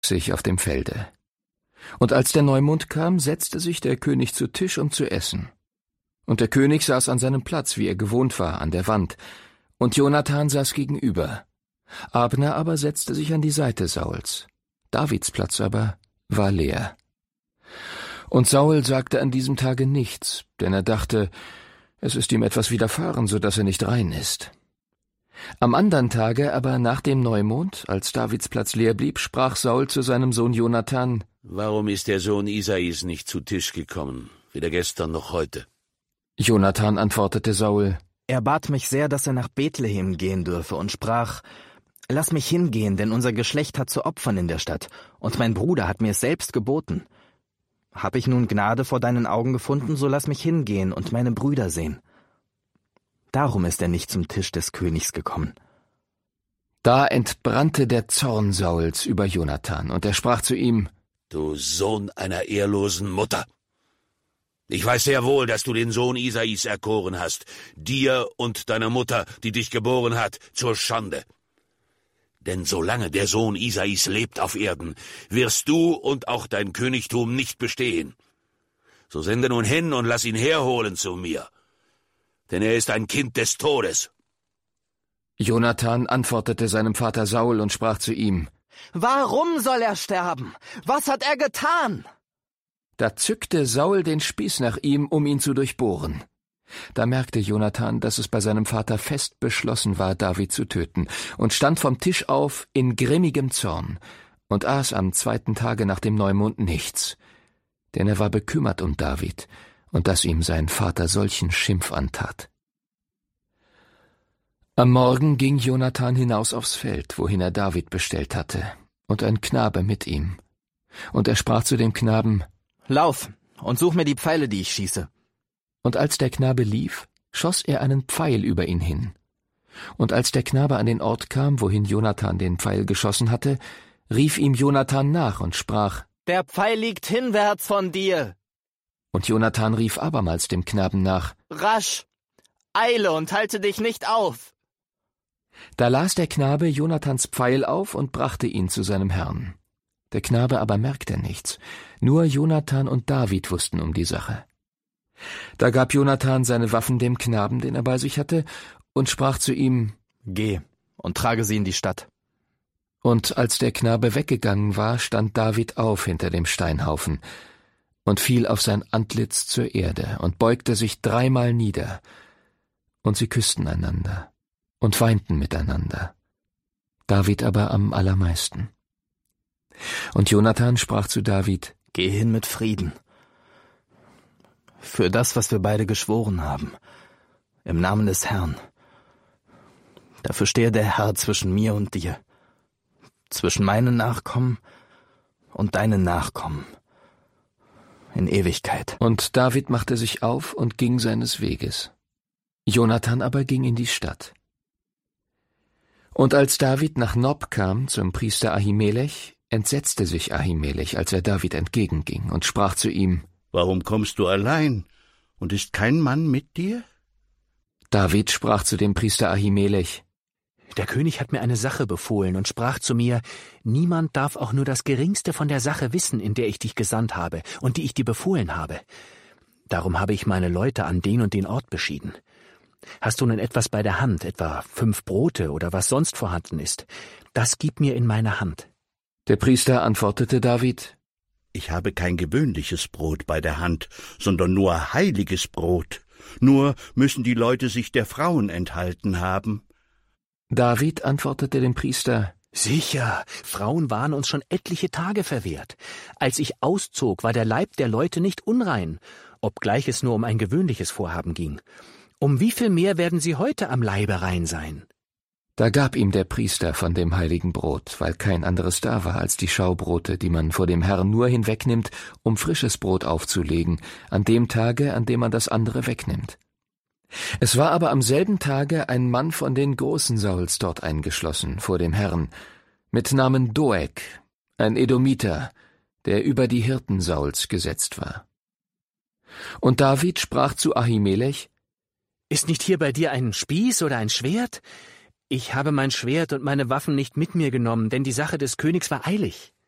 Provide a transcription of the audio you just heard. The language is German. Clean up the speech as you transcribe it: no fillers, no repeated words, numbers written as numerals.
sich auf dem Felde. Und als der Neumond kam, setzte sich der König zu Tisch, um zu essen. Und der König saß an seinem Platz, wie er gewohnt war, an der Wand, und Jonathan saß gegenüber. Abner aber setzte sich an die Seite Sauls. Davids Platz aber war leer. Und Saul sagte an diesem Tage nichts, denn er dachte, es ist ihm etwas widerfahren, so dass er nicht rein ist. Am andern Tage aber nach dem Neumond, als Davids Platz leer blieb, sprach Saul zu seinem Sohn Jonathan: Warum ist der Sohn Isais nicht zu Tisch gekommen, weder gestern noch heute? Jonathan antwortete Saul: Er bat mich sehr, dass er nach Bethlehem gehen dürfe und sprach: Lass mich hingehen, denn unser Geschlecht hat zu opfern in der Stadt, und mein Bruder hat mir es selbst geboten. Hab ich nun Gnade vor deinen Augen gefunden, so lass mich hingehen und meine Brüder sehen. Darum ist er nicht zum Tisch des Königs gekommen. Da entbrannte der Zorn Sauls über Jonathan, und er sprach zu ihm: Du Sohn einer ehrlosen Mutter! Ich weiß sehr wohl, dass du den Sohn Isais erkoren hast, dir und deiner Mutter, die dich geboren hat, zur Schande. Denn solange der Sohn Isais lebt auf Erden, wirst du und auch dein Königtum nicht bestehen. So sende nun hin und lass ihn herholen zu mir, denn er ist ein Kind des Todes. Jonathan antwortete seinem Vater Saul und sprach zu ihm: Warum soll er sterben? Was hat er getan? Da zückte Saul den Spieß nach ihm, um ihn zu durchbohren. Da merkte Jonathan, dass es bei seinem Vater fest beschlossen war, David zu töten, und stand vom Tisch auf in grimmigem Zorn und aß am 2. Tage nach dem Neumond nichts, denn er war bekümmert um David und dass ihm sein Vater solchen Schimpf antat. Am Morgen ging Jonathan hinaus aufs Feld, wohin er David bestellt hatte, und ein Knabe mit ihm. Und er sprach zu dem Knaben: Lauf und such mir die Pfeile, die ich schieße. Und als der Knabe lief, schoss er einen Pfeil über ihn hin. Und als der Knabe an den Ort kam, wohin Jonathan den Pfeil geschossen hatte, rief ihm Jonathan nach und sprach: Der Pfeil liegt hinwärts von dir. Und Jonathan rief abermals dem Knaben nach: Rasch, eile und halte dich nicht auf. Da las der Knabe Jonathans Pfeil auf und brachte ihn zu seinem Herrn. Der Knabe aber merkte nichts, nur Jonathan und David wussten um die Sache. Da gab Jonathan seine Waffen dem Knaben, den er bei sich hatte, und sprach zu ihm: Geh und trage sie in die Stadt. Und als der Knabe weggegangen war, stand David auf hinter dem Steinhaufen und fiel auf sein Antlitz zur Erde und beugte sich 3-mal nieder. Und sie küssten einander und weinten miteinander, David aber am allermeisten. Und Jonathan sprach zu David: Geh hin mit Frieden. Für das, was wir beide geschworen haben, im Namen des Herrn. Dafür stehe der Herr zwischen mir und dir, zwischen meinen Nachkommen und deinen Nachkommen, in Ewigkeit. Und David machte sich auf und ging seines Weges. Jonathan aber ging in die Stadt. Und als David nach Nob kam, zum Priester Ahimelech, entsetzte sich Ahimelech, als er David entgegenging, und sprach zu ihm: Warum kommst du allein, und ist kein Mann mit dir? David sprach zu dem Priester Ahimelech: Der König hat mir eine Sache befohlen und sprach zu mir: Niemand darf auch nur das Geringste von der Sache wissen, in der ich dich gesandt habe und die ich dir befohlen habe. Darum habe ich meine Leute an den und den Ort beschieden. Hast du nun etwas bei der Hand, etwa 5 Brote oder was sonst vorhanden ist, das gib mir in meine Hand. Der Priester antwortete David: Ich habe kein gewöhnliches Brot bei der Hand, sondern nur heiliges Brot. Nur müssen die Leute sich der Frauen enthalten haben. David antwortete dem Priester: Sicher, Frauen waren uns schon etliche Tage verwehrt. Als ich auszog, war der Leib der Leute nicht unrein, obgleich es nur um ein gewöhnliches Vorhaben ging. Um wie viel mehr werden sie heute am Leibe rein sein? Da gab ihm der Priester von dem heiligen Brot, weil kein anderes da war als die Schaubrote, die man vor dem Herrn nur hinwegnimmt, um frisches Brot aufzulegen, an dem Tage, an dem man das andere wegnimmt. Es war aber am selben Tage ein Mann von den Großen Sauls dort eingeschlossen vor dem Herrn, mit Namen Doeg, ein Edomiter, der über die Hirten Sauls gesetzt war. Und David sprach zu Ahimelech: Ist nicht hier bei dir ein Spieß oder ein Schwert? Ich habe mein Schwert und meine Waffen nicht mit mir genommen, denn die Sache des Königs war eilig.